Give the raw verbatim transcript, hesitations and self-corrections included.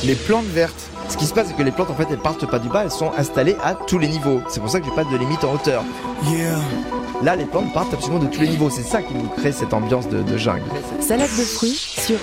les plantes vertes. Ce qui se passe, c'est que les plantes, en fait, elles partent pas du bas, elles sont installées à tous les niveaux. C'est pour ça que j'ai pas de limite en hauteur. Yeah. Là, les plantes partent absolument de tous les niveaux. C'est ça qui nous crée cette ambiance de, de jungle. Salade de fruits sur